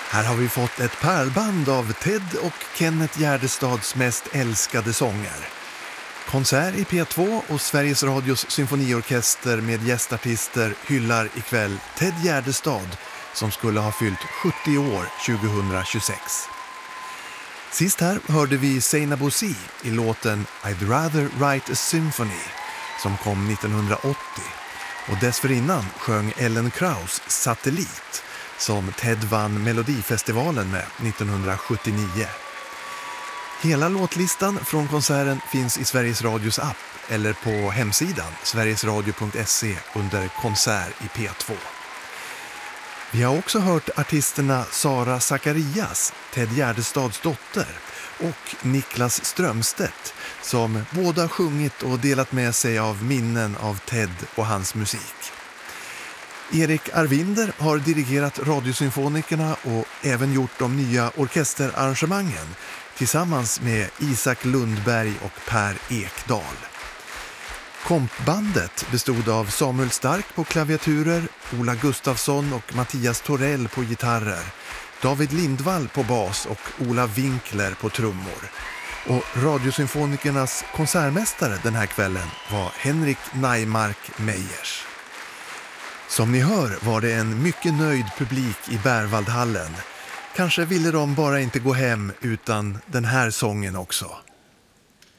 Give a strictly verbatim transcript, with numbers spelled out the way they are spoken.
Här har vi fått ett pärlband av Ted och Kenneth Gärdestads mest älskade sånger. Konsert i P två och Sveriges Radios symfoniorkester med gästartister hyllar ikväll Ted Gärdestad som skulle ha fyllt sjuttio år tjugohundratjugosex. Sist här hörde vi Seinabo Bosi i låten I'd Rather Write a Symphony som kom nittonhundraåttio och dessförinnan sjöng Ellen Krauss Satellit som Ted vann Melodifestivalen med nittonhundrasjuttionio. Hela låtlistan från konserten finns i Sveriges Radios app eller på hemsidan sverigesradio punkt se under konsert i P två. Vi har också hört artisterna Sara Zacharias, Ted Gärdestads dotter, och Niklas Strömstedt som båda sjungit och delat med sig av minnen av Ted och hans musik. Erik Arvinder har dirigerat Radiosymfonikerna och även gjort de nya orkesterarrangemangen tillsammans med Isak Lundberg och Per Ekdahl. Kompbandet bestod av Samuel Stark på klaviaturer, Ola Gustafsson och Mattias Torell på gitarrer, David Lindvall på bas och Ola Winkler på trummor. Och Radiosymfonikernas konsertmästare den här kvällen var Henrik Neimark Meyers. Som ni hör var det en mycket nöjd publik i Berwaldhallen. Kanske ville de bara inte gå hem utan den här sången också.